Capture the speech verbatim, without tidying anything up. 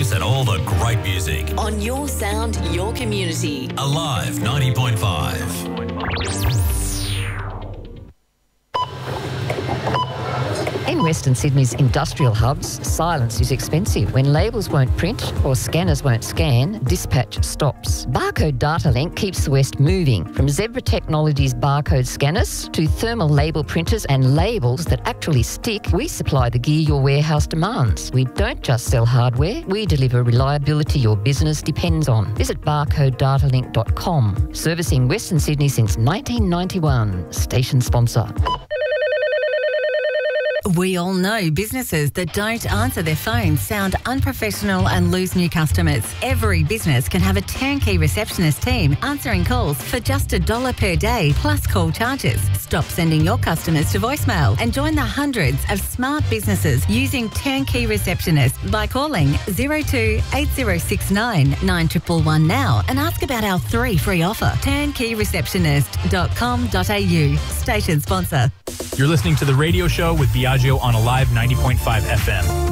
news and all the great music. On your sound, your community. Alive ninety point five. In Western Sydney's industrial hubs, silence is expensive. When labels won't print or scanners won't scan, dispatch stops. Barcode Data Link keeps the West moving. From Zebra Technologies barcode scanners to thermal label printers and labels that actually stick, we supply the gear your warehouse demands. We don't just sell hardware, we deliver reliability your business depends on. Visit barcode data link dot com. Servicing Western Sydney since nineteen ninety-one. Station sponsor. We all know businesses that don't answer their phones sound unprofessional and lose new customers. Every business can have a turnkey receptionist team answering calls for just a dollar per day plus call charges. Stop sending your customers to voicemail and join the hundreds of smart businesses using turnkey receptionists by calling zero two eight zero six nine nine one one one now and ask about our three free offer. turnkey receptionist dot com dot a u. Station sponsor. You're listening to The Radio Show with Biagio on Alive ninety point five F M.